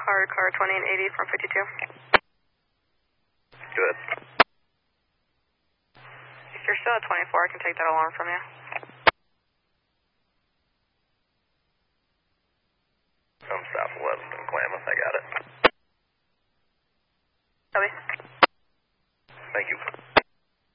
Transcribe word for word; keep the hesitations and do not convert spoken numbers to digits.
hard car twenty and eighty from fifty-two. Good. If you're still at twenty-four, I can take that alarm from you. Come southwest in Klamath, I got it. Copy. Thank you.